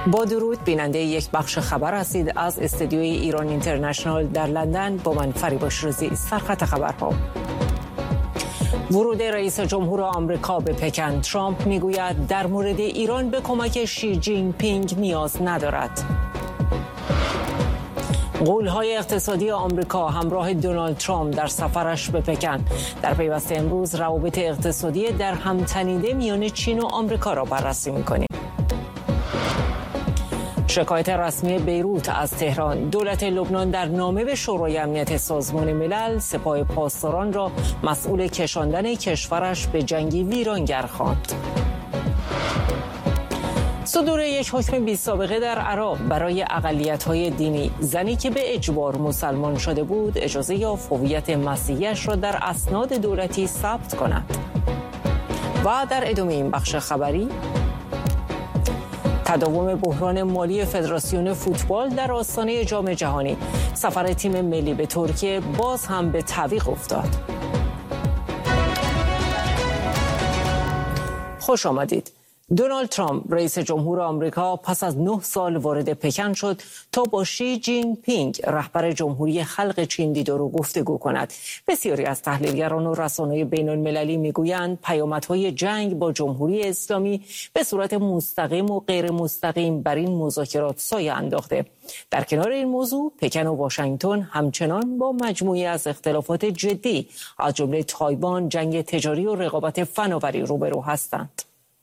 با درود، بیننده یک بخش خبر هستید از استودیوی ایران اینترنشنال در لندن. با من فریبا شیرازی. سرخط خبرها: ورود رئیس جمهور آمریکا به پکن. ترامپ میگوید در مورد ایران به کمک شی جین پینگ نیاز ندارد. قول‌های اقتصادی آمریکا همراه دونالد ترامپ در سفرش به پکن. در پیوست امروز روابط اقتصادی در هم‌تنیده میان چین و آمریکا را بررسی می‌کنیم. شکایت رسمی بیروت از تهران. دولت لبنان در نامه به شورای امنیت سازمان ملل سپاه پاسداران را مسئول کشاندن کشورش به جنگی ویرانگر خواند. صدور یک حکم بی سابقه در عراق برای اقلیت‌های دینی. زنی که به اجبار مسلمان شده بود اجازه یافت هویت مسیحی‌اش را در اسناد دولتی ثبت کند. و در ادامه این بخش خبری، تداوم بحران مالی فدراسیون فوتبال در آستانه جام جهانی. سفر تیم ملی به ترکیه باز هم به تعویق افتاد. خوش آمدید. دونالد ترامپ رئیس جمهور آمریکا پس از 9 سال وارد پکن شد تا با شی جین پینگ رهبر جمهوری خلق چین دیدار و گفتگو کند. بسیاری از تحلیلگران و رسانه‌های بین‌المللی میگویند پیامدهای جنگ با جمهوری اسلامی به صورت مستقیم و غیر مستقیم بر این مذاکرات سایه انداخته. در کنار این موضوع، پکن و واشنگتن همچنان با مجموعی از اختلافات جدی از جمله تایوان، جنگ تجاری و رقابت فناوری روبرو هستند.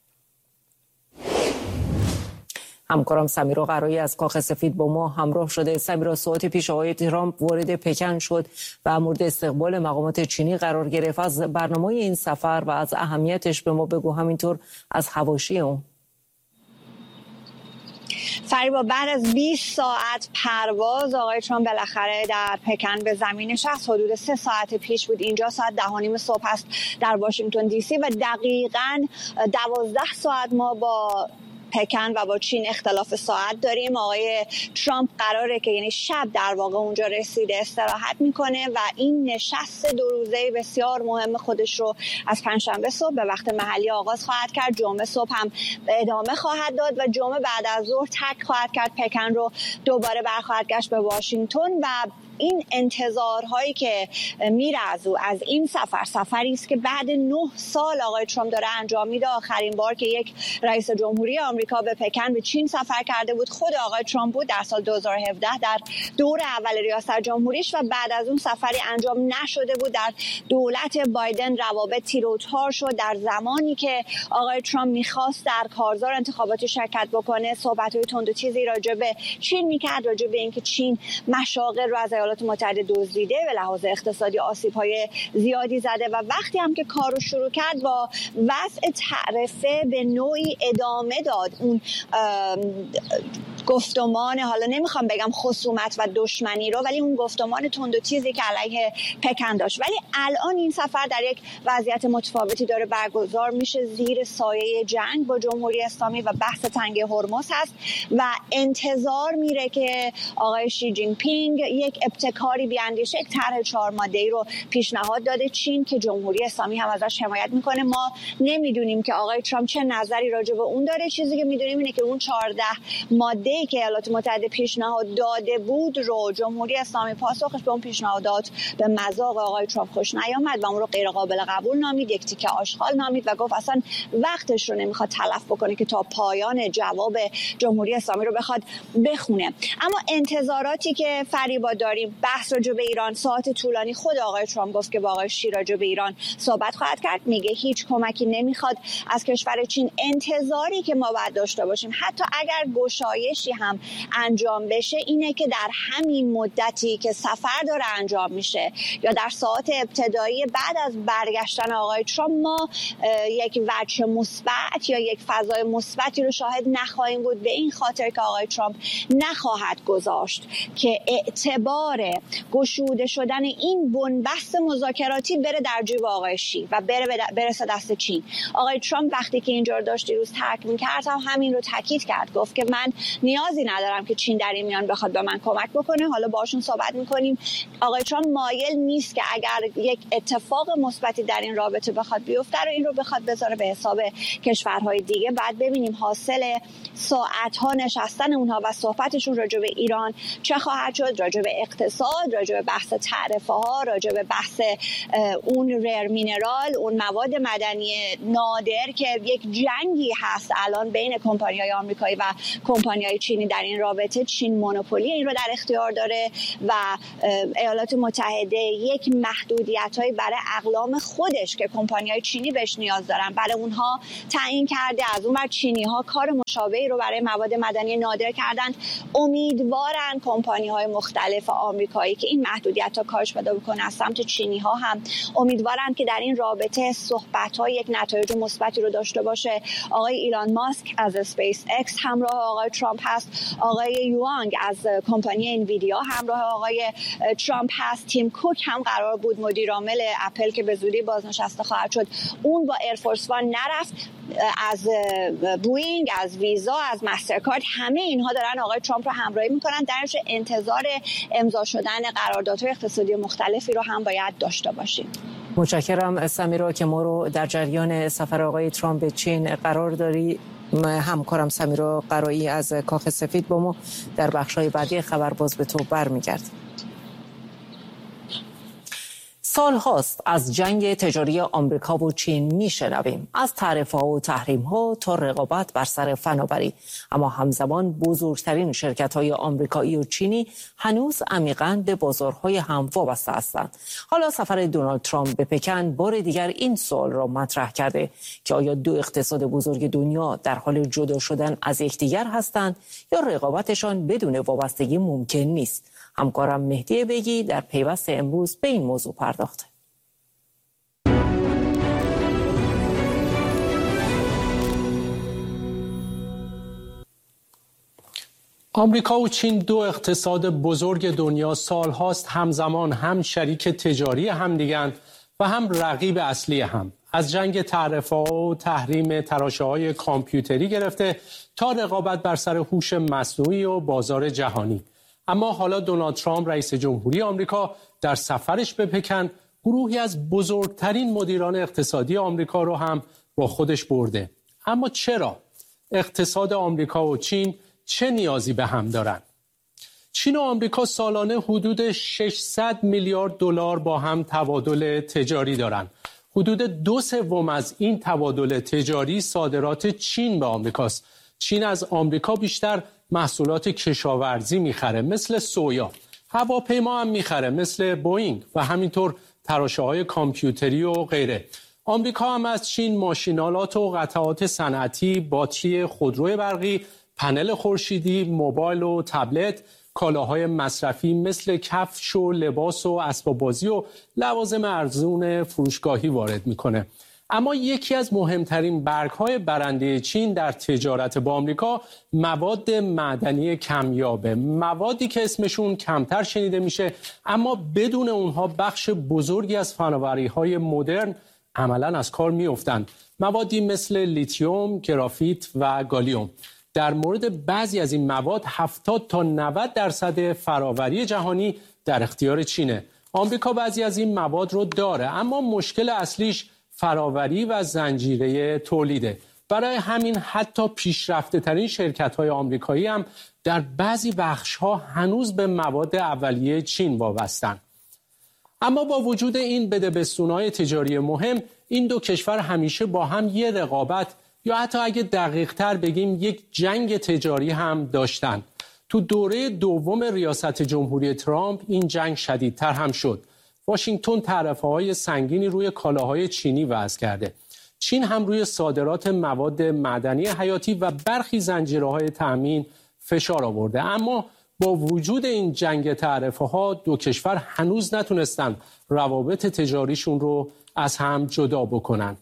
همکارم سمیرا قرایی از کاخ سفید با ما همراه شده. سمیرا، ساعت پیش آقای ترامپ وارد پکن شد و مورد استقبال مقامات چینی قرار گرفت. از برنامه این سفر و از اهمیتش به ما بگو، همینطور از حواشی اون. فریبا، بعد از 20 ساعت پرواز آقای ترامپ بالاخره در پکن به زمین نشست. حدود 3 ساعت پیش بود اینجا، ساعت 10:30 صبح است در واشنگتن دی سی و دقیقاً 12 ساعت ما با پکن و با چین اختلاف ساعت داریم. آقای ترامپ قراره که یعنی شب در واقع اونجا رسیده استراحت میکنه و این نشست 2 روزه بسیار مهم خودش رو از پنجشنبه صبح به وقت محلی آغاز خواهد کرد. جمعه صبح هم ادامه خواهد داد و جمعه بعد از ظهر ترک خواهد کرد پکن رو، دوباره برخواهد گشت به واشنگتن. و این انتظارهایی که میره از این سفری است که بعد 9 سال آقای ترامپ داره انجام میده. آخرین بار که یک رئیس جمهوری آمریکا به پکن به چین سفر کرده بود خود آقای ترامپ بود در سال 2017 در دور اول ریاست جمهوریش و بعد از اون سفری انجام نشده بود. در دولت بایدن روابط تیر و تار شد. در زمانی که آقای ترامپ میخواست در کارزار انتخاباتی شرکت بکنه صحبت‌های تند و تیزی راجع به چین میکرد، راجع به اینکه چین مشاغل رو از ایالات متحده دزدیده، به لحاظ اقتصادی آسیب‌های زیادی زده و وقتی هم که کارو شروع کرد با وضع تعرفه به نوعی ادامه داد اون گفتمان، حالا نمیخوام بگم خصومت و دشمنی رو، ولی اون گفتمان تند و تیزی که علیه پکن داشت. ولی الان این سفر در یک وضعیت متفاوتی داره برگزار میشه، زیر سایه جنگ با جمهوری اسلامی و بحث تنگه هرمز هست و انتظار میره که آقای شی جین پینگ یک ابتکاری بیاندیشه، یک طرح 4 ماده‌ای رو پیشنهاد داده چین که جمهوری اسلامی هم ازش حمایت میکنه. ما نمیدونیم که آقای ترامپ چه نظری راجع به اون داره. چیزی که میدونیم اینه که اون 14 ماده‌ای که ایالات متحده پیشنهاد داده بود رو جمهوری اسلامی پاسخش به اون پیشنهادات به مذاق آقای ترامپ خوش نیامد و اون رو غیر قابل قبول نامید، یک تیکه آشغال نامید و گفت اصلا وقتش رو نمیخواد تلف بکنه که تا پایان جواب جمهوری اسلامی رو بخواد بخونه. اما انتظاراتی که فریبا داریم، بحث راجع به ایران ساعت طولانی، خود آقای ترامپ گفت که با آقای شی راجع به ایران صحبت خواهد کرد، میگه هیچ کمکی نمیخواد از کشور چین. انتظاری که ما باید داشته باشیم حتی اگر گشایشی هم انجام بشه اینه که در همین مدتی که سفر داره انجام میشه یا در ساعات ابتدایی بعد از برگشتن آقای ترامپ ما یک وجه مثبت یا یک فضای مثبتی رو شاهد نخواهیم بود، به این خاطر که آقای ترامپ نخواهد گذاشت که اعتبار گشوده شدن این بنبست مذاکراتی بره در جیب آقای شی و برسه دست چین. آقای ترامپ وقتی که اینجا داشت دیروز ترک می‌کرد همین رو تاکید کرد، گفت که من نیازی ندارم که چین در این میان بخواد به من کمک بکنه. حالا باشون صحبت میکنیم. آقای ترامپ مایل نیست که اگر یک اتفاق مثبتی در این رابطه بخواد بیفته رو این رو بخواد بذاره به حساب کشورهای دیگه. بعد ببینیم حاصل ساعت‌ها نشستن اونها و صحبتشون راجع به ایران چه خواهد شد، راجع به اقتصاد، راجع به بحث تعرفه‌ها، راجع به بحث اون ریر مینرال، اون مواد معدنی نادر که یک جنگی هست الان بین کمپانی‌های آمریکایی و کمپانی‌های چینی در این رابطه. چین مونوپولی این رو در اختیار داره و ایالات متحده یک محدودیت‌هایی برای اقلام خودش که کمپانی‌های چینی بهش نیاز دارن برای اونها تعیین کرده. از اون ور چینی‌ها کار مشابهی رو برای مواد معدنی نادر کردند. امیدوارن کمپانی‌های مختلف آمریکایی که این محدودیت‌ها کاهش پیدا بکنه از سمت چینی‌ها هم امیدوارن که در این رابطه صحبت‌ها یک نتایج مثبتی رو داشته باشه. آقای ایلان ماسک از اسپیس اکس همراه آقای ترامپ هست، آقای یوانگ از کمپانی انویدیا همراه آقای ترامپ هست، تیم کوک هم قرار بود مدیر عامل اپل که به زودی بازنشسته خواهد شد اون با ایرفورس وان نرفت. از بوئینگ، از ویزا، از مسترکارد، همه اینها دارن آقای ترامپ رو همراهی میکنن. درش انتظار امضا شدن قراردادهای اقتصادی مختلفی رو هم باید داشته باشیم. متشکرم سمیرا که ما رو در جریان سفر آقای ترامپ به چین قرار داری. همکارم سمیرا قرایی از کاخ سفید با ما در بخش‌های بعدی خبر باز به تو برمیگرد. سال هاست از جنگ تجاری آمریکا و چین میشنویم، از تعرفه‌ها و تحریم‌ها تا رقابت بر سر فناوری، اما همزمان بزرگترین شرکت‌های آمریکایی و چینی هنوز عمیقاً به بازارهای هم وابسته هستند. حالا سفر دونالد ترامپ به پکن بار دیگر این سوال را مطرح کرده که آیا دو اقتصاد بزرگ دنیا در حال جدا شدن از یکدیگر هستند یا رقابتشان بدون وابستگی ممکن نیست؟ همکارم مهدی بگی در پیوست امروز به این موضوع پرداخته. آمریکا و چین دو اقتصاد بزرگ دنیا سالهاست همزمان هم شریک تجاری همدیگند و هم رقیب اصلی هم. از جنگ تعرفه‌ها و تحریم تراشه‌های کامپیوتری گرفته تا رقابت بر سر هوش مصنوعی و بازار جهانی. اما حالا دونالد ترامپ رئیس جمهوری آمریکا در سفرش به پکن گروهی از بزرگترین مدیران اقتصادی آمریکا رو هم با خودش برده. اما چرا؟ اقتصاد آمریکا و چین چه نیازی به هم دارن؟ چین و آمریکا سالانه حدود 600 میلیارد دلار با هم تبادل تجاری دارن. حدود 2/3 از این تبادل تجاری صادرات چین به آمریکاست. چین از آمریکا بیشتر محصولات کشاورزی میخره مثل سویا، هواپیما هم میخره مثل بوئینگ و همینطور تراشه‌های کامپیوتری و غیره. آمریکا هم از چین ماشینالات و قطعات صنعتی، باتری خودرو برقی، پنل خورشیدی، موبایل و تبلت، کالاهای مصرفی مثل کفش و لباس و اسباب بازی و لوازم ارزون فروشگاهی وارد میکنه. اما یکی از مهمترین برگ‌های برنده چین در تجارت با آمریکا مواد معدنی کمیابه، موادی که اسمشون کمتر شنیده میشه اما بدون اونها بخش بزرگی از فناوری‌های مدرن عملاً از کار میافتند. موادی مثل لیتیوم، گرافیت و گالیوم. در مورد بعضی از این مواد 70 تا 90% فراوری جهانی در اختیار چینه. آمریکا بعضی از این مواد رو داره اما مشکل اصلیش فراوری و زنجیره تولیده. برای همین حتی پیشرفته ترین شرکت‌های آمریکایی هم در بعضی بخش‌ها هنوز به مواد اولیه چین وابستن. اما با وجود این بدبستون‌های تجاری مهم، این دو کشور همیشه با هم یه رقابت یا حتی اگه دقیق‌تر بگیم یک جنگ تجاری هم داشتن. تو دوره دوم ریاست جمهوری ترامپ این جنگ شدیدتر هم شد. واشنگتن تعرفه‌های سنگینی روی کالاهای چینی وضع کرده. چین هم روی صادرات مواد معدنی حیاتی و برخی زنجیره‌های تأمین فشار آورده. اما با وجود این جنگ تعرفه‌ها دو کشور هنوز نتونستن روابط تجاریشون رو از هم جدا بکنن.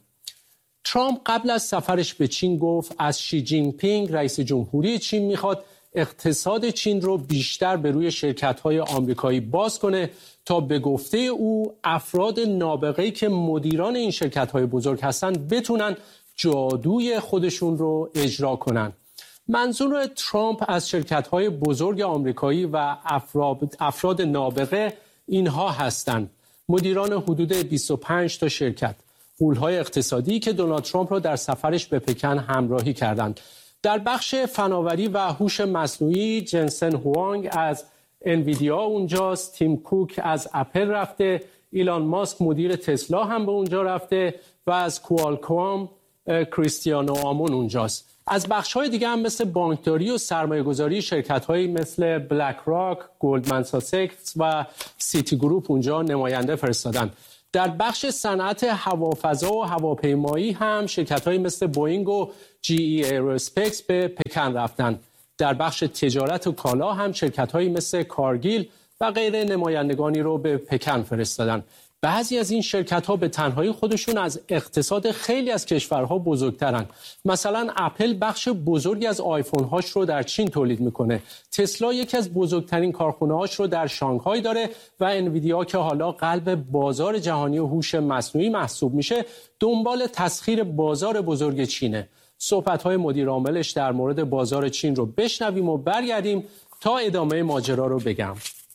ترامپ قبل از سفرش به چین گفت از شی جین پینگ رئیس جمهوری چین میخواد اقتصاد چین رو بیشتر به روی شرکت‌های آمریکایی باز کنه تا به گفته او افراد نابغه‌ای که مدیران این شرکت‌های بزرگ هستن بتونن جادوی خودشون رو اجرا کنن. منظور ترامپ از شرکت‌های بزرگ آمریکایی و افراد نابغه اینها هستند: مدیران حدود 25 تا شرکت، غول‌های اقتصادی که دونالد ترامپ را در سفرش به پکن همراهی کردند. در بخش فناوری و هوش مصنوعی جنسن هوانگ از انویدیا اونجاست، تیم کوک از اپل رفته، ایلان ماسک مدیر تسلا هم به اونجا رفته و از کوالکام کریستیانو آمون اونجاست. از بخش‌های دیگه هم مثل بانکداری و سرمایه‌گذاری شرکت‌هایی مثل بلک راک، گلدمن ساسکس و سیتی گروپ اونجا نماینده فرستادن. در بخش صنعت هوافضا و هواپیمایی هم شرکت‌هایی مثل بوئینگ و جی ای ایرواسپیس به پکن رفتن. در بخش تجارت و کالا هم شرکت‌هایی مثل کارگیل و غیره نمایندگانی رو به پکن فرستادن. بعضی از این شرکت‌ها به تنهایی خودشون از اقتصاد خیلی از کشورها بزرگترن. مثلا اپل بخش بزرگی از آیفون‌هاش رو در چین تولید میکنه. تسلا یکی از بزرگترین کارخانه‌هاش رو در شانگهای داره و انویدیا که حالا قلب بازار جهانی هوش مصنوعی محسوب میشه، دنبال تسخیر بازار بزرگ چینه. صحبت‌های مدیر عاملش در مورد بازار چین رو بشنویم و برگردیم تا ادامه ماجرا رو بگم.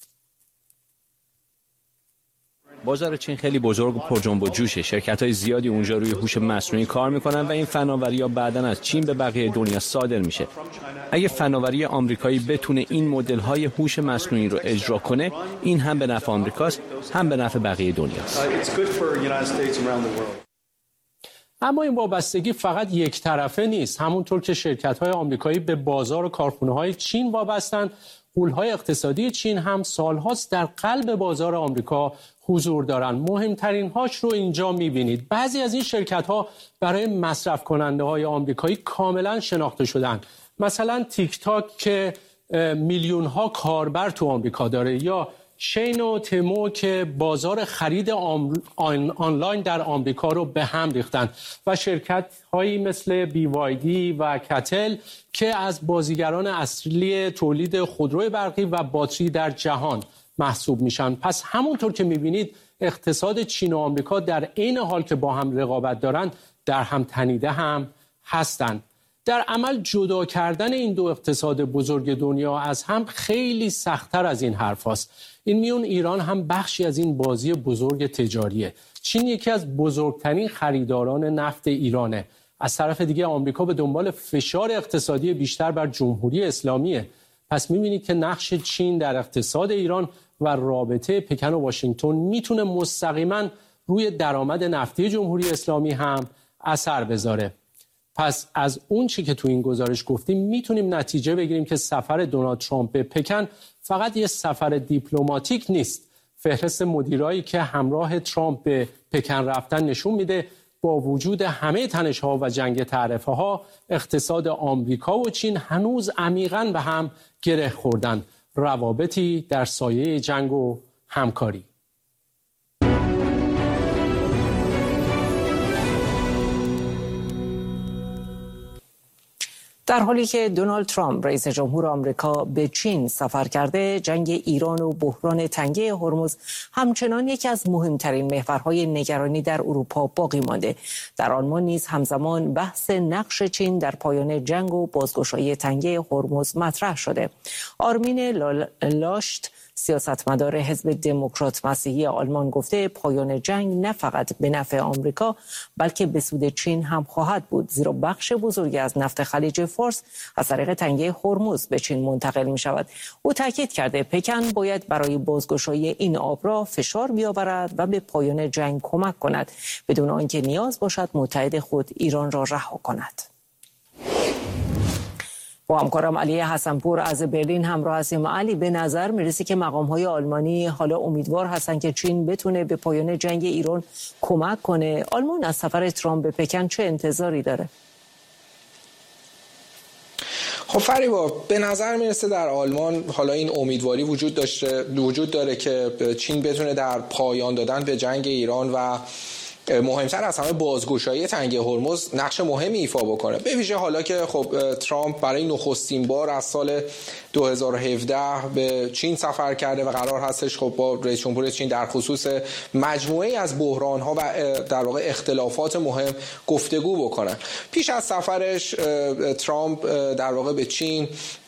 بازار چین خیلی بزرگ و پرجنب و جوشه. شرکت‌های زیادی اونجا روی هوش مصنوعی کار میکنن و این فناوری‌ها بعداً از چین به بقیه دنیا صادر میشه. اگه فناوری آمریکایی بتونه این مدل‌های هوش مصنوعی رو اجرا کنه، این هم به نفع آمریکاست، هم به نفع بقیه دنیاست. اما این وابستگی فقط یک طرفه نیست. همونطور که شرکت‌های آمریکایی به بازار و کارخانه‌های چین وابستن، غول‌های اقتصادی چین هم سال‌هاست در قلب بازار آمریکا حضور دارن. مهمترین هاش رو اینجا می‌بینید. بعضی از این شرکت‌ها برای مصرف کننده‌های آمریکایی کاملاً شناخته شدن. مثلا تیک تاک که میلیون‌ها کاربر تو آمریکا داره، یا شین و تمو که بازار خرید آنلاین در آمریکا رو به هم ریختن، و شرکت‌هایی مثل BYD و کتل که از بازیگران اصلی تولید خودروی برقی و باتری در جهان محسوب میشن. پس همونطور که میبینید اقتصاد چین و آمریکا در عین حال که با هم رقابت دارن، در هم تنیده هم هستن. در عمل جدا کردن این دو اقتصاد بزرگ دنیا از هم خیلی سخت‌تر از این حرف هاست. این میون ایران هم بخشی از این بازی بزرگ تجاریه. چین یکی از بزرگترین خریداران نفت ایرانه. از طرف دیگه آمریکا به دنبال فشار اقتصادی بیشتر بر جمهوری اسلامیه. پس می‌بینید که نقش چین در اقتصاد ایران و رابطه پکن و واشنگتن میتونه مستقیما روی درآمد نفتی جمهوری اسلامی هم اثر بذاره. پس از اون چی که تو این گزارش گفتیم میتونیم نتیجه بگیریم که سفر دونالد ترامپ به پکن فقط یه سفر دیپلماتیک نیست. فهرست مدیرایی که همراه ترامپ به پکن رفتن نشون میده با وجود همه تنش‌ها و جنگ تعرفه‌ها، اقتصاد آمریکا و چین هنوز عمیقاً به هم گره خوردن. روابطی در سایه جنگ و همکاری. در حالی که دونالد ترامپ رئیس جمهور آمریکا به چین سفر کرده، جنگ ایران و بحران تنگه هرمز همچنان یکی از مهمترین محورهای نگرانی در اروپا باقی مانده. در آلمان نیز همزمان بحث نقش چین در پایان جنگ و بازگشایی تنگه هرمز مطرح شده. آرمین لاشت، سیاستمدار حزب دموکرات مسیحی آلمان، گفته پایان جنگ نه فقط به نفع آمریکا بلکه به سود چین هم خواهد بود، زیرا بخش بزرگی از نفت خلیج فارس از طریق تنگه هرمز به چین منتقل می شود. او تاکید کرده پکن باید برای بازگشایی این آبراه فشار بیاورد و به پایان جنگ کمک کند بدون آنکه نیاز باشد متحد خود ایران را رها کند. با همکارم علی حسنپور از برلین همراه هستیم. علی، به نظر میرسه که مقام‌های آلمانی حالا امیدوار هستن که چین بتونه به پایان جنگ ایران کمک کنه. آلمان از سفر ترامپ به پکن چه انتظاری داره؟ خب فریبا، به نظر میرسه در آلمان حالا این امیدواری وجود داره که چین بتونه در پایان دادن به جنگ ایران و مهمتر از همه بازگشایی تنگه هرمز نقش مهمی ایفا بکنه، به ویژه حالا که خب ترامپ برای نخستین بار از سال 2017 به چین سفر کرده و قرار هستش خب با رئیس جمهور چین در خصوص مجموعه‌ای از بحران‌ها و در واقع اختلافات مهم گفتگو بکنن. پیش از سفرش ترامپ در واقع به چین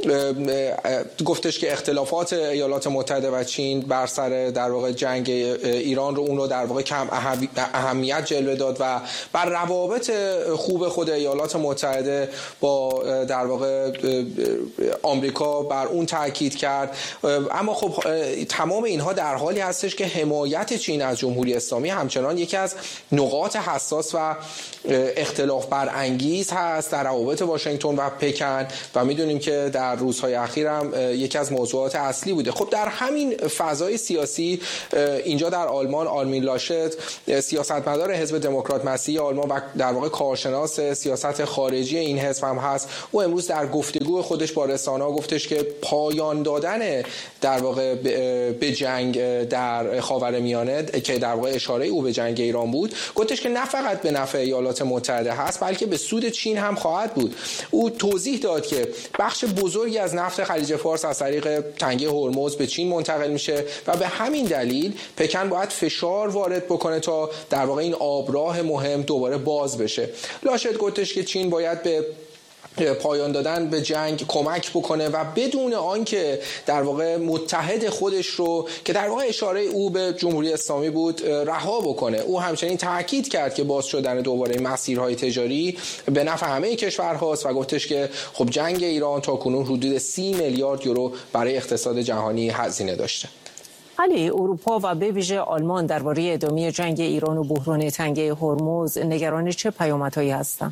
گفتش که اختلافات ایالات متحده و چین بر سر در واقع جنگ ایران رو اون رو در واقع کم اهمیت جلوه داد و بر روابط خوب خود ایالات متحده با در واقع آمریکا بر اون تاکید کرد. اما خب تمام اینها در حالی هستش که حمایت چین از جمهوری اسلامی همچنان یکی از نقاط حساس و اختلاف برانگیز هست در روابط واشنگتن و پکن و میدونیم که در روزهای اخیر هم یکی از موضوعات اصلی بوده. خب در همین فضای سیاسی اینجا در آلمان آرمین لاشت سیاستمدار حزب دموکرات مسیحی آلمان و در واقع کارشناس سیاست خارجی این حزب هم هست، او امروز در گفتگو خودش با رسانه‌ها گفتش که پایان دادن در واقع به جنگ در خاورمیانه که در واقع اشاره او به جنگ ایران بود، گفتش که نه فقط به نفع ایالات متحده هست بلکه به سود چین هم خواهد بود. او توضیح داد که بخش بزرگی از نفت خلیج فارس از طریق تنگه هرمز به چین منتقل میشه و به همین دلیل پکن باید فشار وارد بکنه تا در واقع این آبراه مهم دوباره باز بشه. لاشت گفتش که چین باید به پایان دادن به جنگ کمک بکنه و بدون آنکه در واقع متحد خودش رو که در واقع اشاره او به جمهوری اسلامی بود رها بکنه. او همچنین تاکید کرد که باز شدن دوباره مسیرهای تجاری به نفع همه کشورهاست و گفتش که خب جنگ ایران تاکنون حدود 30 میلیارد یورو برای اقتصاد جهانی هزینه داشته. علی، اروپا و به ویژه آلمان درباره ادامه جنگ ایران و بحران تنگه هرمز نگران چه پیامدهایی هستند؟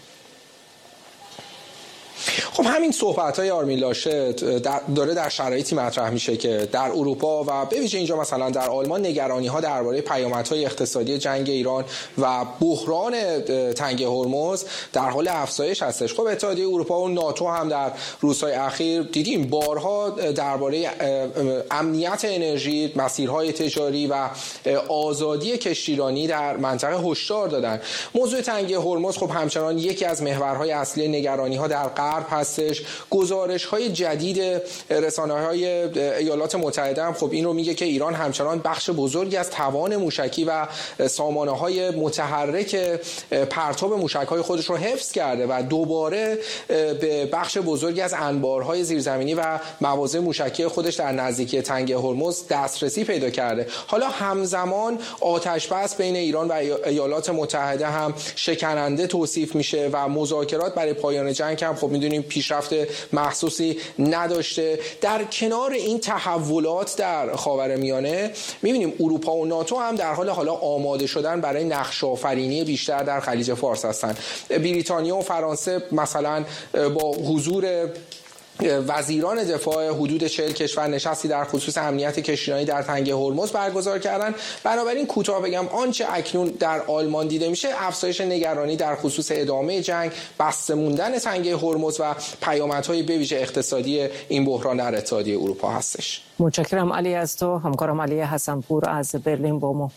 خب همین صحبت‌های آرمین لاشت داره در شرایطی مطرح میشه که در اروپا و به ویژه اینجا مثلا در آلمان نگرانی‌ها درباره پیامدهای اقتصادی جنگ ایران و بحران تنگه هرمز در حال افزایش هستش. خب اتحادیه اروپا و ناتو هم در روزهای اخیر دیدیم بارها درباره امنیت انرژی، مسیرهای تجاری و آزادی کشتیرانی در منطقه هشدار دادن. موضوع تنگه هرمز خب همچنان یکی از محورهای اصلی نگرانی‌ها در غرب هستش. گزارش‌های جدید رسانه‌های ایالات متحده هم خب این رو میگه که ایران همچنان بخش بزرگی از توان موشکی و سامانه‌های متحرک پرتاب موشک‌های خودش رو حفظ کرده و دوباره به بخش بزرگی از انبارهای زیرزمینی و مواضع موشکی خودش در نزدیکی تنگه هرمز دسترسی پیدا کرده. حالا همزمان آتش‌بس بین ایران و ایالات متحده هم شکننده توصیف میشه و مذاکرات برای پایان جنگ هم خب میدونیم پیشرفت محسوسی نداشته. در کنار این تحولات در خاورمیانه میبینیم اروپا و ناتو هم در حال حالا آماده شدن برای نقش آفرینی بیشتر در خلیج فارس هستند. بریتانیا و فرانسه مثلا با حضور وزیران دفاع حدود 40 کشور نشستی در خصوص امنیت کشتیرانی در تنگه هرمز برگزار کردن. بنابراین کوتاه بگم آنچه اکنون در آلمان دیده میشه افزایش نگرانی در خصوص ادامه جنگ، بسته موندن تنگه هرمز و پیامدهای به ویژه اقتصادی این بحران در اتحادیه اروپا هستش. متشکرم علی از تو. همکارم علی حسنپور از برلین با ما.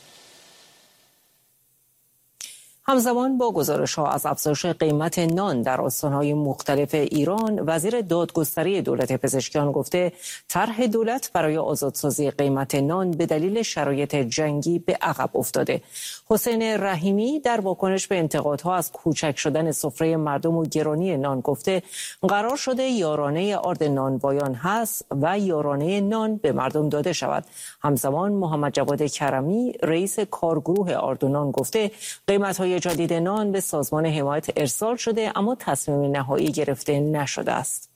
همزمان با گزارش‌ها از افزایش قیمت نان در استان‌های مختلف ایران، وزیر دادگستری دولت پزشکیان گفته طرح دولت برای آزادسازی قیمت نان به دلیل شرایط جنگی به عقب افتاده. حسین رحیمی در واکنش به انتقادها از کوچک شدن سفره مردم و گرانی نان گفته قرار شده یارانه آرد نانوایان هست و یارانه نان به مردم داده شود. همزمان محمد جواد کرمی رئیس کارگروه آرد و نان گفته قیمت‌های جدید نان به سازمان حمایت ارسال شده اما تصمیم نهایی گرفته نشده است.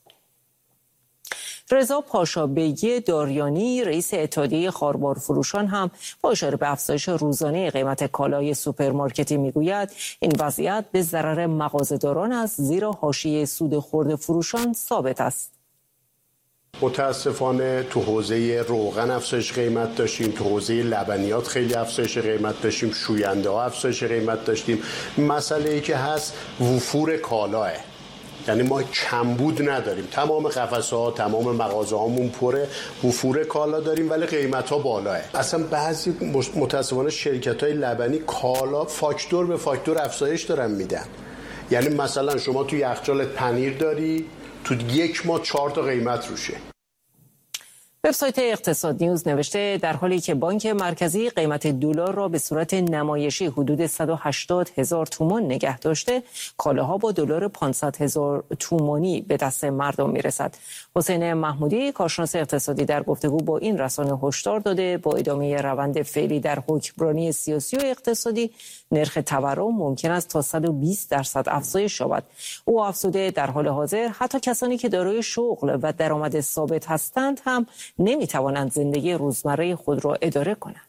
رضا پاشابیگی داریانی رئیس اتحادیه خاربار فروشان هم با اشاره به افزایش روزانه قیمت کالای سوپرمارکتی میگوید این وضعیت به ضرر مغازه‌داران است زیرا حاشیه سود خرد فروشان ثابت است. متاسفانه تو حوزه روغن افزایش قیمت داشتیم، تو حوزه لبنیات خیلی افزایش قیمت داشتیم، شوینده ها افزایش قیمت داشتیم. مسئله ای که هست وفور کالاه. یعنی ما کمبود نداریم، تمام قفسه‌ها تمام مغازه‌هامون پره، وفور کالا داریم ولی قیمت‌ها بالاه. اصلا بعضی متأسفانه شرکت‌های لبنی کالا فاکتور به فاکتور افزایش دارن میدن. یعنی مثلا شما تو یخچال پنیر داری، تو 1 ماه 4 تا قیمت روشه. وبسایت اقتصاد نیوز نوشته در حالی که بانک مرکزی قیمت دلار را به صورت نمایشی حدود 180,000 تومان نگه داشته، کالاها با دلار 500,000 تومانی به دست مردم میرسد. حسین محمودی کارشناس اقتصادی در گفتگو با این رسانه هشدار داده با ادامه روند فعلی در حکمرانی سیاسی و اقتصادی نرخ تورم ممکن است تا 120% افزایش یابد. او افزوده در حال حاضر حتی کسانی که دارای شغل و درآمد ثابت هستند هم نمیتوانند زندگی روزمره خود را اداره کنند.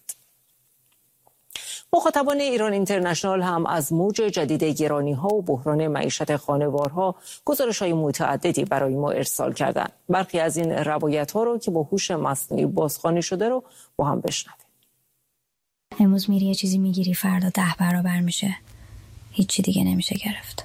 مخاطبان ایران اینترنشنال هم از موج جدید گرانی‌ها و بحران معیشت خانوارها گزارش‌های متعددی برای ما ارسال کردند. برخی از این روایت‌ها رو که با هوش مصنوعی بازخوانی شده رو با هم بشنویم. امروز میری یه چیزی میگیری، فردا 10 برابر میشه. هیچی دیگه نمیشه گرفت.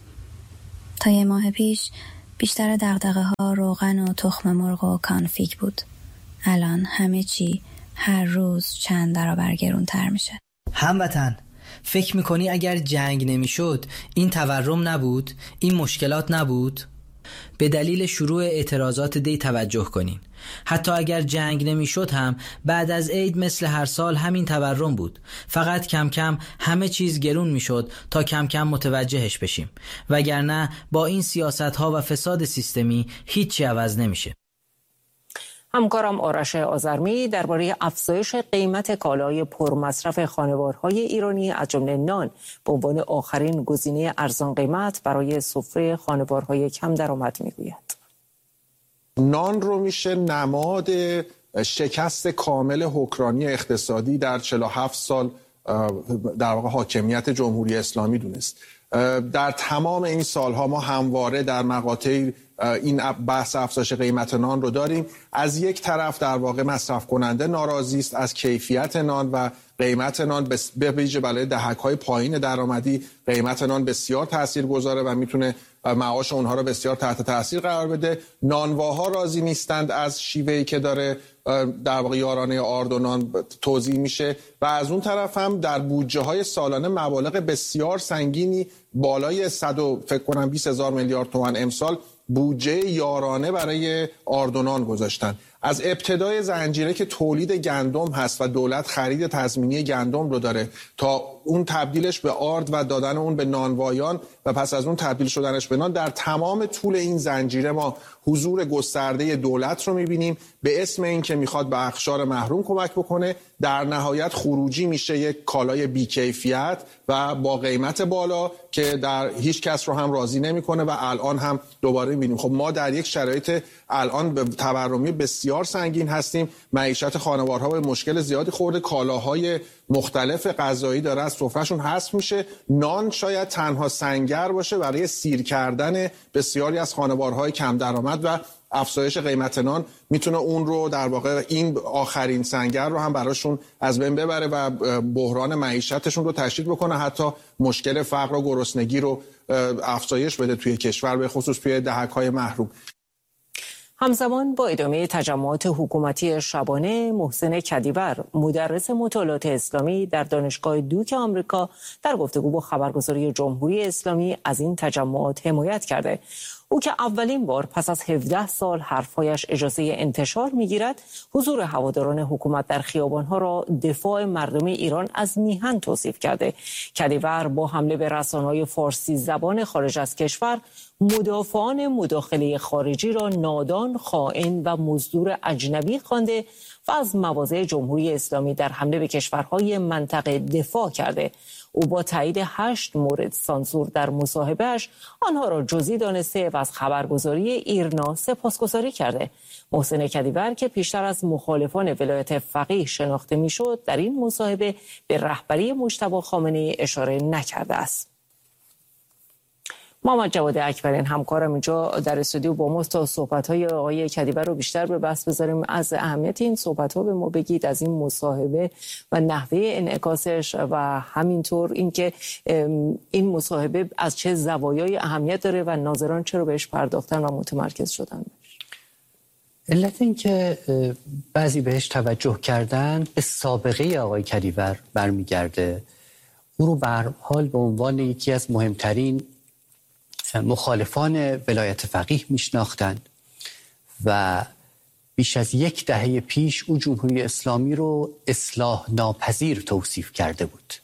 تا یه ماه پیش بیشتر دغدغه‌ها روغن و تخم مرغ و کانفیگ بود. الان همه چی هر روز چند برابر گرونتر میشه. هموطن، فکر میکنی اگر جنگ نمیشد این تورم نبود، این مشکلات نبود؟ به دلیل شروع اعتراضات دی توجه کنین. حتی اگر جنگ نمیشد هم بعد از عید مثل هر سال همین تورم بود. فقط کم کم همه چیز گرون میشد تا کم کم متوجهش بشیم. وگرنه با این سیاست‌ها و فساد سیستمی هیچی عوض نمیشه. همکارم آرش آذرمی درباره افزایش قیمت کالای پرمصرف خانوارهای ایرانی از جمله نان به عنوان آخرین گزینه ارزان قیمت برای سفره خانوارهای کم درآمد میگوید. نان رو میشه نماد شکست کامل حکمرانی اقتصادی در 47 سال در واقع حاکمیت جمهوری اسلامی دونست. در تمام این سالها ما همواره در مقاطع این بحث افزایش قیمت نان رو داریم. از یک طرف در واقع مصرف کننده ناراضی است از کیفیت نان و قیمت نان، به ویژه برای دهک‌های پایین درآمدی قیمت نان بسیار تاثیرگذاره و میتونه معاش اونها رو بسیار تحت تاثیر قرار بده. نانواها راضی نیستند از شیوهی که داره در واقع یارانه آرد و نان توزیع میشه و از اون طرف هم در بودجه های سالانه مبالغ بسیار سنگینی بالای 20,000 میلیارد تومان امسال بودجه یارانه برای آرد و نان گذاشتن. از ابتدای زنجیره که تولید گندم هست و دولت خرید تضمینی گندم رو داره تا اون تبدیلش به آرد و دادن اون به نانوایان و پس از اون تبدیل شدنش به نان، در تمام طول این زنجیره ما حضور گسترده دولت رو می‌بینیم به اسم این که میخواد به اقشار محروم کمک بکنه. در نهایت خروجی میشه یک کالای بی‌کیفیت و با قیمت بالا که در هیچ کس رو هم راضی نمی‌کنه و الان هم دوباره می‌بینیم. خب ما در یک شرایط الان به تورمی بسیار سنگین هستیم. معیشت خانوارها به مشکل زیادی خورده، کالاهای مختلف غذایی داره از سفرهشون حذف میشه. نان شاید تنها سنگر باشه برای سیر کردن بسیاری از خانوارهای کم درآمد و افزایش قیمت نان میتونه اون رو در واقع این آخرین سنگر رو هم براشون از بین ببره و بحران معیشتشون رو تشدید بکنه، حتی مشکل فقر و گرسنگی رو افزایش بده توی کشور، به خصوص توی دهک‌های محروم. همزمان با ادامه تجمعات حکومتی شبانه، محسن کدیور مدرس مطالعات اسلامی در دانشگاه دوک آمریکا در گفتگو با خبرگزاری جمهوری اسلامی از این تجمعات حمایت کرده. او که اولین بار پس از 17 سال حرفایش اجازه انتشار میگیرد، حضور هواداران حکومت در خیابانها را دفاع مردم ایران از میهن توصیف کرده. کدیور با حمله به رسانه‌های فارسی زبان خارج از کشور مدافعان مداخله خارجی را نادان، خائن و مزدور اجنبی خوانده و از مواضع جمهوری اسلامی در حمله به کشورهای منطقه دفاع کرده. او با تایید 8 مورد سانسور در مصاحبهش آنها را جزئی دانسته و از خبرگزاری ایرنا سپاسگزاری کرده. محسن کدیور که پیشتر از مخالفان ولایت فقیه شناخته میشد، در این مصاحبه به رهبری مجتبی خامنه‌ای اشاره نکرده است. محمد جواد اکبرین همکارم اینجا در استودیو با ماست تا صحبت‌های آقای کدیور رو بیشتر به بحث بذاریم. از اهمیت این صحبت‌ها به ما بگید، از این مصاحبه و نحوه انعکاسش و همینطور اینکه این مصاحبه از چه زوایای اهمیت داره و ناظران چرا بهش پرداختن و متمرکز شدن. علت این که بعضی بهش توجه کردن به سابقه آقای کدیور برمیگرده. او رو به هر حال به عنوان یکی از مهمترین مخالفان ولایت فقیه میشناختن و بیش از 10 دهه پیش او جمهوری اسلامی رو اصلاح ناپذیر توصیف کرده بود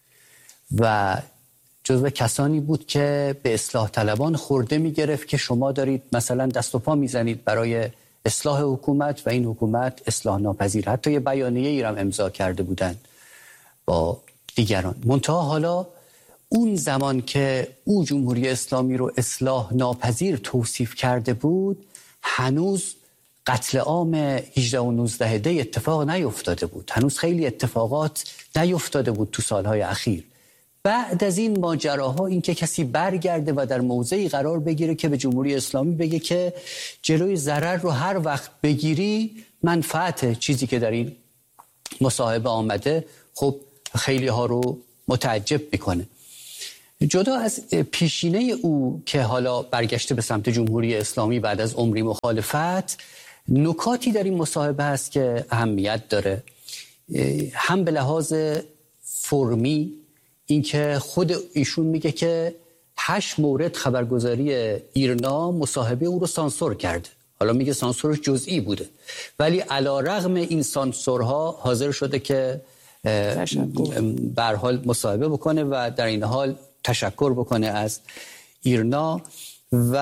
و جزو کسانی بود که به اصلاح طلبان خورده میگرفت که شما دارید مثلا دست و پا میزنید برای اصلاح حکومت و این حکومت اصلاح ناپذیر. حتی یه بیانیه ای هم امضا کرده بودند با دیگران. منتها حالا اون زمان که او جمهوری اسلامی رو اصلاح ناپذیر توصیف کرده بود، هنوز قتل عام 18 و 19 دی اتفاق نیفتاده بود. هنوز خیلی اتفاقات نیفتاده بود تو سالهای اخیر. بعد از این ماجراها این که کسی برگرده و در موضعی قرار بگیره که به جمهوری اسلامی بگه که جلوی ضرر رو هر وقت بگیری منفعت، چیزی که در این مصاحبه آمده، خب خیلی ها رو متعجب میکنه. جدا از پیشینه او که حالا برگشته به سمت جمهوری اسلامی بعد از عمری مخالفت، نکاتی در این مصاحبه هست که اهمیت داره. هم به لحاظ فرمی، اینکه خود ایشون میگه که 8 مورد خبرگزاری ایرنا مصاحبه او رو سانسور کرده. حالا میگه سانسورش جزئی بوده، ولی علی رغم این سانسورها حاضر شده که به هر حال مصاحبه بکنه و در این حال تشکر بکنه از ایرنا. و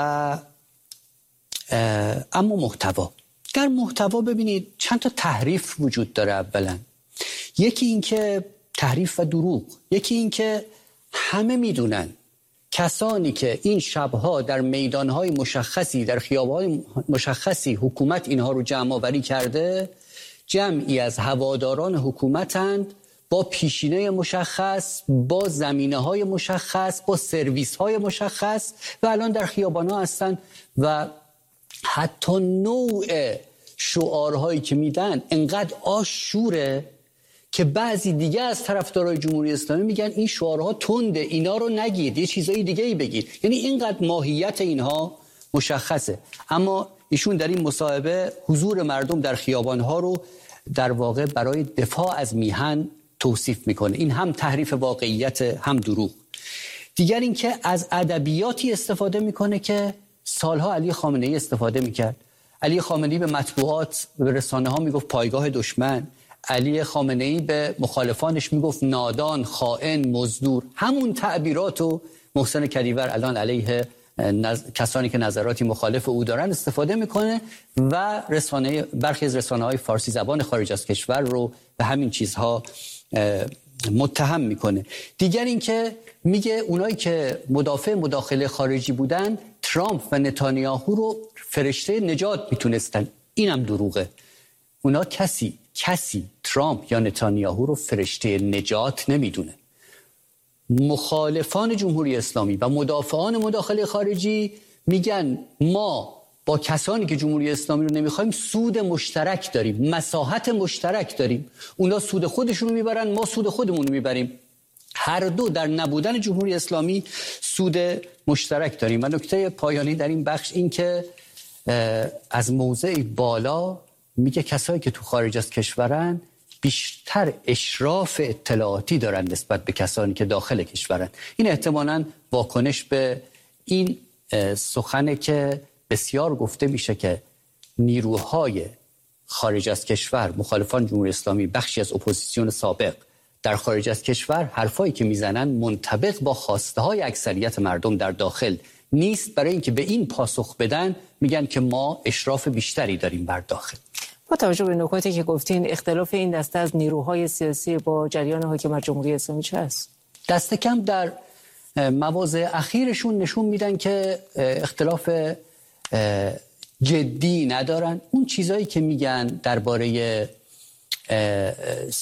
اما محتوا، در محتوا ببینید چند تا تحریف وجود داره. اولا یکی این که تحریف و دروغ، یکی این که همه میدونن کسانی که این شبها در میدانهای مشخصی، در خیابانهای مشخصی حکومت اینها رو جمع آوری کرده، جمعی از هواداران حکومتند، با پیشینه مشخص، با زمینه‌های مشخص، با سرویس‌های مشخص و الان در خیابان‌ها هستن و حتی نوع شعارهایی که میدن انقدر آشوره که بعضی دیگه از طرفدارای جمهوری اسلامی میگن این شعارها تنده، اینا رو نگید، یه چیزای دیگه ای بگید. یعنی اینقدر ماهیت اینها مشخصه. اما ایشون در این مصاحبه حضور مردم در خیابان‌ها رو در واقع برای دفاع از میهن توصیف میکنه. این هم تحریف واقعیت، هم دروغ. دیگر این که از ادبیاتی استفاده میکنه که سالها علی خامنه‌ای استفاده میکرد. علی خامنه‌ای به مطبوعات و به رسانه ها میگفت پایگاه دشمن. علی خامنه‌ای به مخالفانش میگفت نادان، خائن، مزدور. همون تعبیراتو محسن کدیور الان علیه کسانی که نظراتی مخالف او دارن استفاده میکنه و برخی از رسانه‌های فارسی زبان خارج از کشور رو به همین چیزها متهم میکنه. دیگر این که میگه اونایی که مدافع مداخله خارجی بودن، ترامپ و نتانیاهو رو فرشته نجات میتونستن. اینم دروغه. اونا کسی ترامپ یا نتانیاهو رو فرشته نجات نمیدونه. مخالفان جمهوری اسلامی و مدافعان مداخله خارجی میگن ما با کسانی که جمهوری اسلامی رو نمیخوایم سود مشترک داریم، مصلحت مشترک داریم. اونا سود خودشون رو میبرن، ما سود خودمون رو میبریم. هر دو در نبودن جمهوری اسلامی سود مشترک داریم. و نکته پایانی در این بخش این که از موضع بالا میگه کسایی که تو خارج از کشورن بیشتر اشراف اطلاعاتی دارن نسبت به کسانی که داخل کشورن. این احتمالاً واکنش به این سخنه که بسیار گفته میشه که نیروهای خارج از کشور، مخالفان جمهوری اسلامی، بخشی از اپوزیسیون سابق در خارج از کشور، حرفایی که میزنن منطبق با خواسته های اکثریت مردم در داخل نیست. برای اینکه به این پاسخ بدن میگن که ما اشراف بیشتری داریم بر داخل. با توجه به نکاتی که گفتین، اختلاف این دسته از نیروهای سیاسی با جریان حاکمیت جمهوری اسلامی چه است؟ دست کم در مواضع اخیرشون نشون میدن که اختلاف جدی ندارن. اون چیزایی که میگن درباره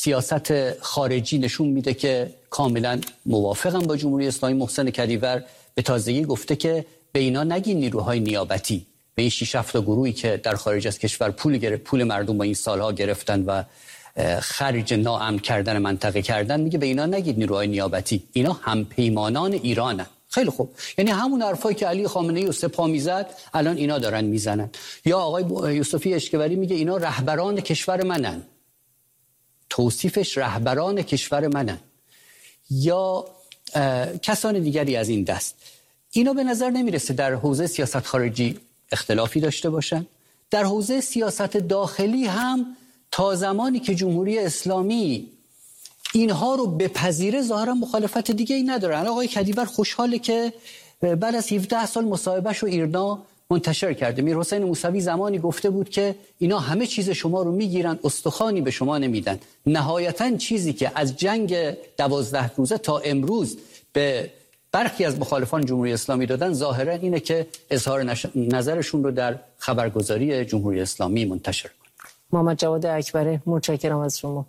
سیاست خارجی نشون میده که کاملا موافقم با جمهوری اسلامی. محسن کدیور به تازگی گفته که به اینا نگین نیروهای نیابتی، به این 6-7 تا گروهی که در خارج از کشور پول مردم با این سالها گرفتن و خرج ناامن کردن منطقه کردن، میگه به اینا نگید نیروهای نیابتی، اینا همپیمانان ایرانن. خیلی خوب، یعنی همون حرفایی که علی خامنه‌ای و سپاه میزد الان اینا دارن میزنن. یا آقای یوسفی اشکوری میگه اینا رهبران کشور منن، توصیفش رهبران کشور منن، یا کسان دیگری از این دست. اینا به نظر نمیرسه در حوزه سیاست خارجی اختلافی داشته باشن. در حوزه سیاست داخلی هم تا زمانی که جمهوری اسلامی اینها رو بپذیره ظاهرا مخالفت دیگه ای ندارن. آقای کدیور خوشحاله که بعد از 17 سال مصاحبهش رو ایرنا منتشر کرده. میرحسین موسوی زمانی گفته بود که اینا همه چیز شما رو میگیرن، استخوانی به شما نمیدن. نهایتاً چیزی که از جنگ 12 روزه تا امروز به برخی از مخالفان جمهوری اسلامی دادن ظاهرا اینه که اظهار نظرشون رو در خبرگزاری جمهوری اسلامی منتشر کنن. محمد جواد اکبر، متشکرم از شما.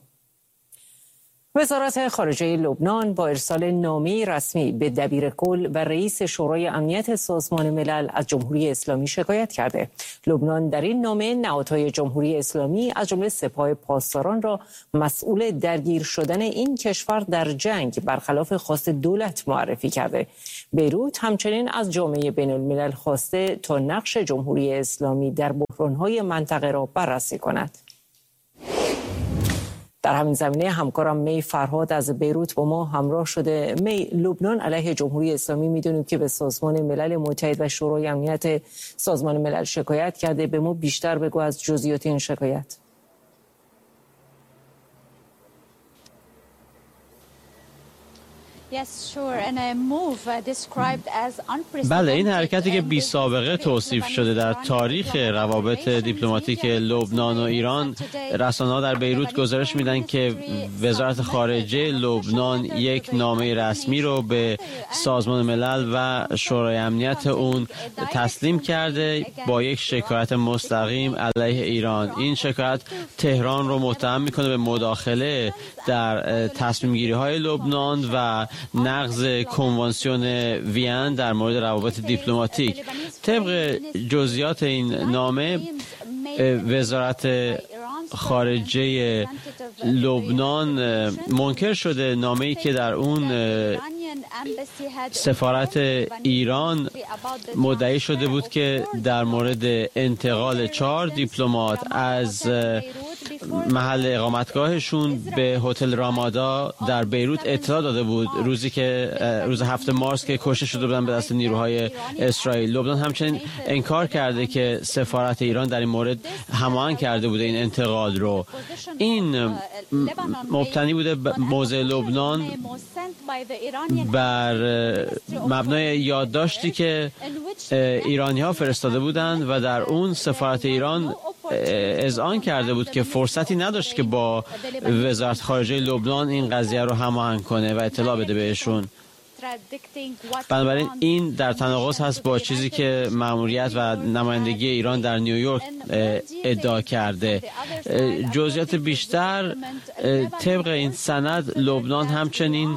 وزارت خارجه لبنان با ارسال نامه‌ای رسمی به دبیرکل و رئیس شورای امنیت سازمان ملل از جمهوری اسلامی شکایت کرده. لبنان در این نامه نهادهای جمهوری اسلامی از جمله سپاه پاسداران را مسئول درگیر شدن این کشور در جنگ برخلاف خواست دولت معرفی کرده. بیروت همچنین از جامعه بین الملل خواسته تا نقش جمهوری اسلامی در بحران‌های منطقه را بررسی کند. در همین زمینه همکارم می فرهاد از بیروت با ما همراه شده. می، لبنان علیه جمهوری اسلامی میدونیم که به سازمان ملل متحد و شورای امنیت سازمان ملل شکایت کرده. به ما بیشتر بگو از جزئیات این شکایت. بله، این حرکتی که بی سابقه توصیف شده در تاریخ روابط دیپلماتیک لبنان و ایران، رسانه‌ها در بیروت گزارش میدن که وزارت خارجه لبنان یک نامه رسمی رو به سازمان ملل و شورای امنیت اون تسلیم کرده با یک شکایت مستقیم علیه ایران. این شکایت تهران رو متهم میکنه به مداخله در تصمیم گیری های لبنان و نقض کنوانسیون وین در مورد روابط دیپلماتیک. طبق جزئیات این نامه، وزارت خارجه لبنان منکر شده نامه‌ای که در اون سفارت ایران مدعی شده بود که در مورد انتقال 4 دیپلمات از محل اقامتگاهشون به هتل رامادا در بیروت اطلاع داده بود روز 7 مارس که کشته شده بودن به دست نیروهای اسرائیل. لبنان همچنین انکار کرده که سفارت ایران در این مورد هماهنگ کرده بوده این انتقال رو. این مبتنی بوده موضع لبنان بر مبنای یادداشتی که ایرانی‌ها فرستاده بودند و در اون سفارت ایران اذعان کرده بود که فرصتی نداشت که با وزارت خارجه لبنان این قضیه رو هماهنگ کنه و اطلاع بده بهشون. بنابراین این در تناقض هست با چیزی که مأموریت و نمایندگی ایران در نیویورک ادعا کرده. جزئیات بیشتر طبق این سند، لبنان همچنین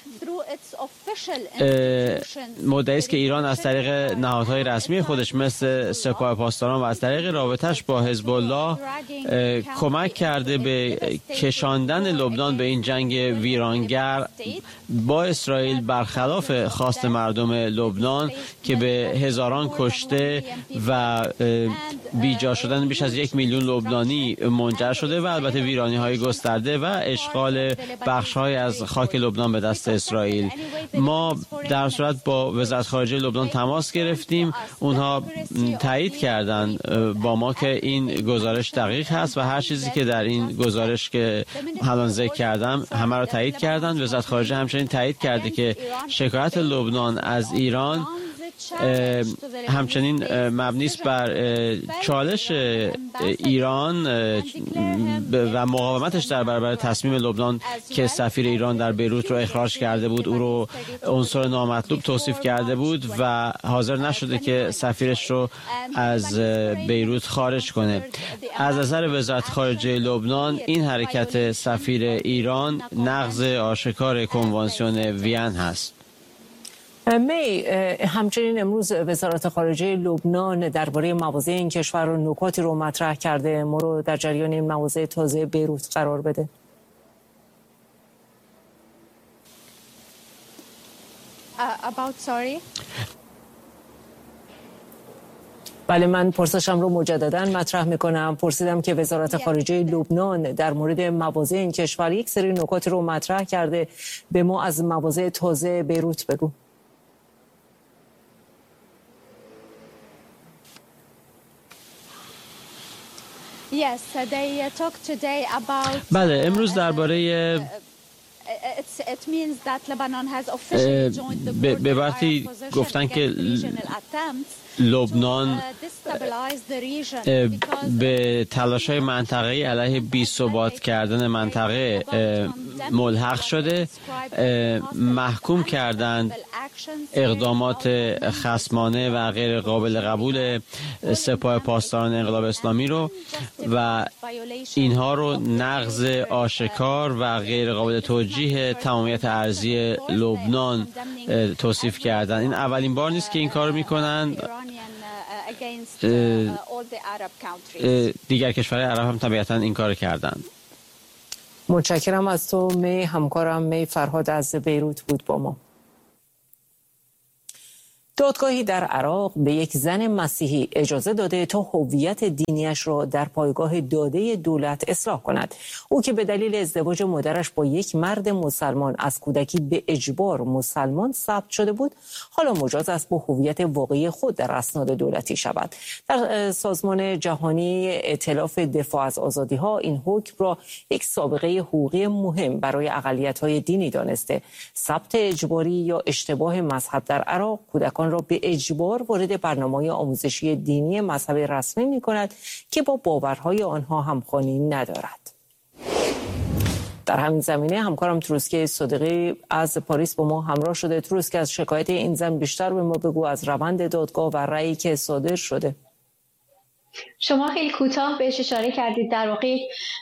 مدعی است که ایران از طریق نهادهای رسمی خودش مثل سپاه پاسداران و از طریق رابطش با حزب الله کمک کرده به کشاندن لبنان به این جنگ ویرانگر با اسرائیل برخلاف خواست مردم لبنان که به هزاران کشته و بیجا شدن بیش از 1 میلیون لبنانی منجر شده و البته ویرانی‌های گسترده و اشغال بخش‌های از خاک لبنان به دست اسرائیل. ما در صورت با وزارت خارجه لبنان تماس گرفتیم، اونها تایید کردن با ما که این گزارش دقیق هست و هر چیزی که در این گزارش که الان ذکر کردم همه رو تایید کردن. وزارت خارجه همچنین تایید کرده که شکایت لبنان از ایران همچنین مبنی است بر چالش ایران و مقاومتش در برابر تصمیم لبنان که سفیر ایران در بیروت رو اخراج کرده بود، او رو عنصر نامطلوب توصیف کرده بود و حاضر نشده که سفیرش رو از بیروت خارج کنه. از نظر وزارت خارجه لبنان این حرکت سفیر ایران نقض آشکار کنوانسیون وین هست. می همچنین امروز وزارت خارجه لبنان درباره مواضع این کشور و نکاتی رو مطرح کرده. ما رو در جریان این مواضع تازه بیروت قرار بده. بله، من پرسشم رو مجددا مطرح میکنم. پرسیدم که وزارت خارجه لبنان در مورد مواضع این کشور یک سری نکات رو مطرح کرده. به ما از مواضع تازه بیروت بگو. بله، امروز درباره به وقتی گفتن که لبنان به تلاش‌های منطقه‌ای علیه بی‌ثبات کردن منطقه ملحق شده، محکوم کردند اقدامات خصمانه و غیر قابل قبول سپاه پاسداران انقلاب اسلامی رو و اینها رو نقض آشکار و غیر قابل توجیه تمامیت ارضی لبنان توصیف کردن. این اولین بار نیست که این کار میکنن. دیگر کشورهای عرب هم طبیعتاً این کار کردند. متشکرم از تو می. همکارم می فرهاد از بیروت بود با ما. دادگاهی در عراق به یک زن مسیحی اجازه داده تا هویت دینیش را در پایگاه داده دولت اصلاح کند. او که به دلیل ازدواج مادرش با یک مرد مسلمان از کودکی به اجبار مسلمان ثبت شده بود، حالا مجاز است با هویت واقعی خود در اسناد دولتی شود. در سازمان جهانی ائتلاف دفاع از آزادی‌ها این حکم را یک سابقه حقوقی مهم برای اقلیت‌های دینی دانسته. ثبت اجباری یا اشتباه مذهب در عراق کودکان را به اجبار وارد برنامه‌های آموزشی دینی مذهب رسمی می‌کند که با باورهای آنها همخوانی ندارد. در همین زمینه همکارم تروسکه صادقی از پاریس با ما همراه شده. تروسکه، از شکایت این زن بیشتر به ما بگو، از روند دادگاه و رأیی که صادر شده. شما خیلی کوتاه بهش اشاره کردید. در واقع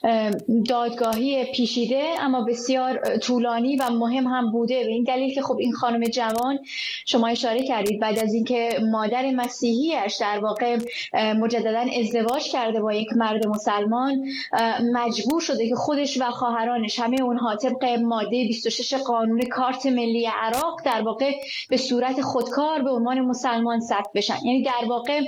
دادگاهی پیچیده اما بسیار طولانی و مهم هم بوده، به این دلیل که خب این خانم جوان، شما اشاره کردید، بعد از اینکه مادر مسیحیش در واقع مجددا ازدواج کرده با یک مرد مسلمان، مجبور شده که خودش و خواهرانش همه اونها طبق ماده 26 قانون کارت ملی عراق در واقع به صورت خودکار به عنوان مسلمان ثبت بشن. یعنی در واقع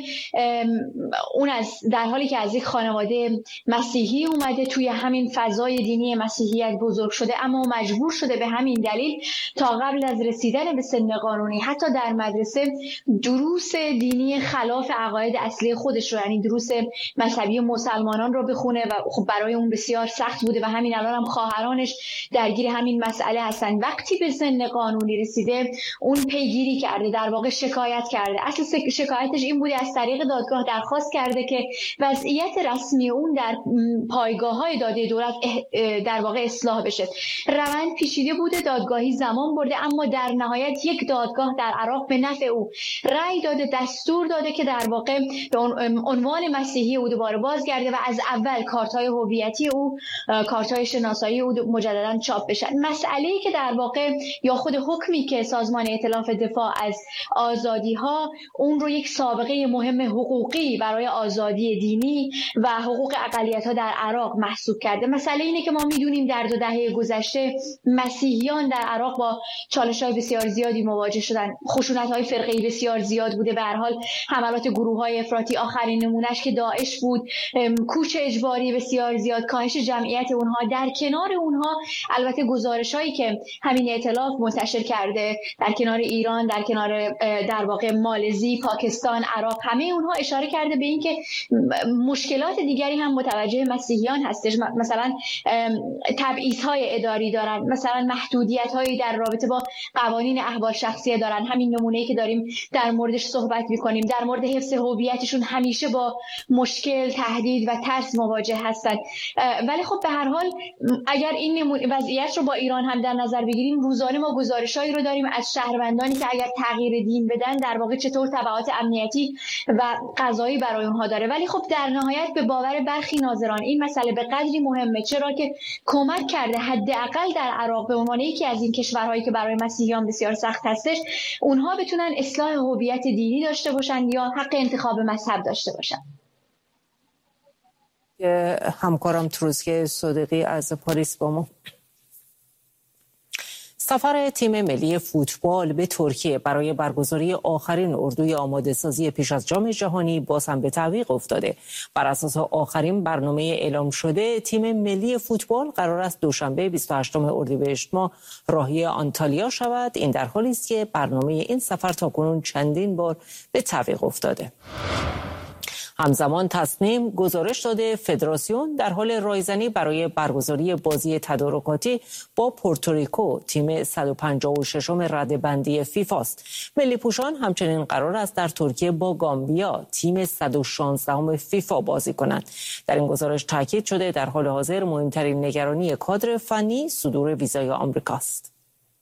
اون در حالی که از یک خانواده مسیحی اومده، توی همین فضای دینی مسیحیت بزرگ شده، اما مجبور شده به همین دلیل تا قبل از رسیدن به سن قانونی حتی در مدرسه دروس دینی خلاف عقاید اصلی خودش رو، یعنی دروس مذهبی مسلمانان رو بخونه و خب برای اون بسیار سخت بوده و همین الان هم خواهرانش درگیر همین مسئله هستن. وقتی به سن قانونی رسیده اون پیگیری کرده، در واقع شکایت کرده. اصل شکایتش این بوده، از طریق دادگاه درخواست کرده که وضعیت رسمی اون در پایگاه‌های داده دولت در واقع اصلاح بشه. روند پیچیده بوده، دادگاهی زمان برده، اما در نهایت یک دادگاه در عراق به نفع او رأی داده، دستور داده که در واقع به عنوان مسیحی او دوباره بازگرده و از اول کارت‌های هویتی او، کارت‌های شناسایی او مجددا چاپ بشن. مسئله‌ای که در واقع یا خود حکمی که سازمان ائتلاف دفاع از آزادی‌ها اون رو یک سابقه مهم حقوقی برای آزادی دینی و حقوق اقلیت‌ها در عراق محسوب کرده. مسئله اینه که ما می‌دونیم در 2 دهه گذشته مسیحیان در عراق با چالش‌های بسیار زیادی مواجه شدن. خشونت‌های فرقه‌ای بسیار زیاد بوده. به هر حال حملات گروه‌های افراطی، آخرین نمونهش که داعش بود، کوچ اجباری بسیار زیاد، کاهش جمعیت اونها. در کنار اونها البته گزارش‌هایی که همین ائتلاف منتشر کرده در کنار ایران، در کنار در واقع مالزی، پاکستان، عراق، همه اونها اشاره کرده به این که مشکلات دیگری هم متوجه مسیحیان هستش. مثلا تبعیض‌های اداری دارن، مثلا محدودیت‌هایی در رابطه با قوانین احوال شخصیه دارن. همین نمونه‌ای که داریم در موردش صحبت می‌کنیم. در مورد حفظ هویتشون همیشه با مشکل، تهدید و ترس مواجه هستن. ولی خب به هر حال اگر این وضعیت رو با ایران هم در نظر بگیریم، روزانه ما گزارش‌هایی رو داریم از شهروندانی که اگر تغییر دین بدن در واقع چطور تبعات امنیتی و قضایی برای اونها داره. ولی خب در نهایت به باور برخی ناظران این مسئله به قدری مهمه، چرا که کمک کرده حداقل در عراق به عنوان یکی از این کشورهایی که برای مسیحیان بسیار سخت هستش، اونها بتونن اصلاح هویت دینی داشته باشن یا حق انتخاب مذهب داشته باشن. همکارم تروزک صادقی از پاریس با ما. سفر تیم ملی فوتبال به ترکیه برای برگزاری آخرین اردوی آماده سازی پیش از جام جهانی باز هم به تعویق افتاده. بر اساس آخرین برنامه اعلام شده، تیم ملی فوتبال قرار است دوشنبه 28 اردیبهشت ماه راهی آنتالیا شود. این در حالی است که برنامه این سفر تاکنون چندین بار به تعویق افتاده. همزمان تصنیم گزارش داده فدراسیون در حال رایزنی برای برگزاری بازی تدارکاتی با پورتوریکو، تیم 156 رده‌بندی فیفا است. ملی پوشان همچنین قرار است در ترکیه با گامبیا، تیم 116 فیفا بازی کنند. در این گزارش تاکید شده در حال حاضر مهمترین نگرانی کادر فنی صدور ویزای آمریکاست.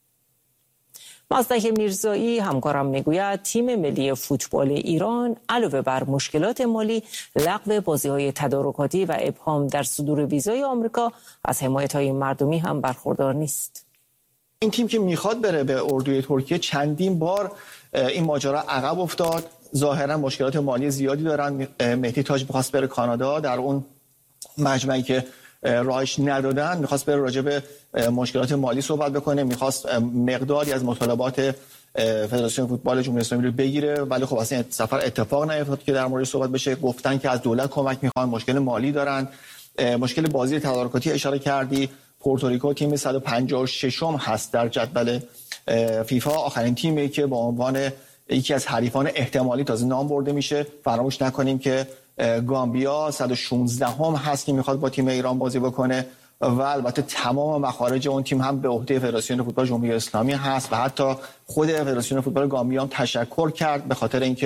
مصدق میرزایی همکارم میگوید تیم ملی فوتبال ایران علاوه بر مشکلات مالی، لغو بازی‌های تدارکاتی و ابهام در صدور ویزای آمریکا از حمایت‌های مردمی هم برخوردار نیست. این تیم که میخواد بره به اردوی ترکیه چندین بار این ماجرا عقب افتاد. ظاهرا مشکلات مالی زیادی دارن. مهدی تاج می‌خواست بره کانادا، در اون مجمعی که راهش ندادن میخواست بره راجع به مشکلات مالی صحبت بکنه، میخواست مقداری از مطالبات فدراسیون فوتبال جمهوری اسلامی رو بگیره، ولی خب اصلا سفر اتفاق نیفتاد که در مورد صحبت بشه. گفتن که از دولت کمک میخوان، مشکل مالی دارن. مشکل بازی تدارکاتی اشاره کردی. پورتوریکو تیم 156 هست در جدول فیفا، آخرین تیمی که با عنوان یکی از حریفان احتمالی تازه نام برده میشه. فراموش نکنیم که گامبیا 116 هست که میخواد با تیم ایران بازی بکنه و البته تمام مخارج اون تیم هم به عهده فدراسیون فوتبال جمهوری اسلامی هست و حتی خود فدراسیون فوتبال گامبیا هم تشکر کرد به خاطر اینکه